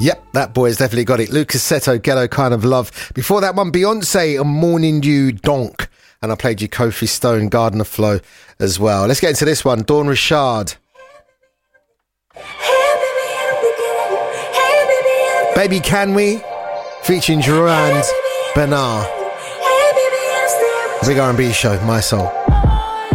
Yep, that boy's definitely got it. Lucas Seto, Ghetto Kind of Love. Before that one, Beyonce and Morning Dew Donk. And I played you Kofi Stone, Garden of Flow as well. Let's get into this one. Dawn Richard. Baby Can We? Featuring Durand Bernard. Big R&B show, My Soul.